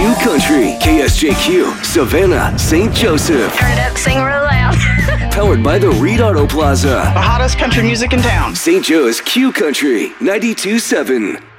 Q Country, KSJQ, Savannah, St. Joseph. Turn it up, sing real loud. Powered by the Reed Auto Plaza. The hottest country music in town. St. Joe's Q Country, 92.7.